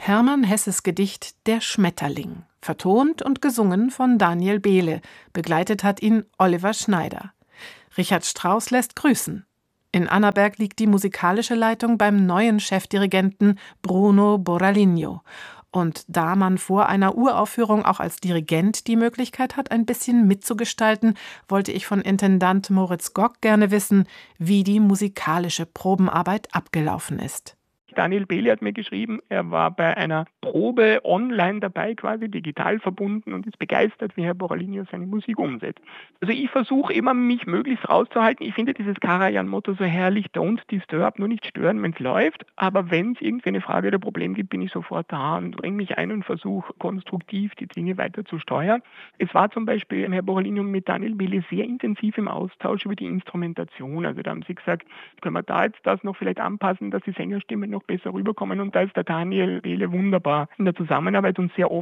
Hermann Hesses Gedicht »Der Schmetterling«, vertont und gesungen von Daniel Behle, begleitet hat ihn Oliver Schneider. Richard Strauss lässt grüßen. In Annaberg liegt die musikalische Leitung beim neuen Chefdirigenten Bruno Borralino. Und da man vor einer Uraufführung auch als Dirigent die Möglichkeit hat, ein bisschen mitzugestalten, wollte ich von Intendant Moritz Gock gerne wissen, wie die musikalische Probenarbeit abgelaufen ist. Daniel Behle hat mir geschrieben, er war bei einer Probe online dabei, quasi digital verbunden, und ist begeistert, wie Herr Borralino seine Musik umsetzt. Also ich versuche immer, mich möglichst rauszuhalten. Ich finde dieses Karajan-Motto so herrlich, don't disturb, nur nicht stören, wenn es läuft. Aber wenn es irgendwie eine Frage oder Problem gibt, bin ich sofort da und bringe mich ein und versuche konstruktiv die Dinge weiter zu steuern. Es war zum Beispiel Herr Borralino mit Daniel Behle sehr intensiv im Austausch über die Instrumentation. Also da haben sie gesagt, können wir da jetzt das noch vielleicht anpassen, dass die Sängerstimme noch besser rüberkommen, und da ist der Daniel Behle wunderbar in der Zusammenarbeit und sehr offen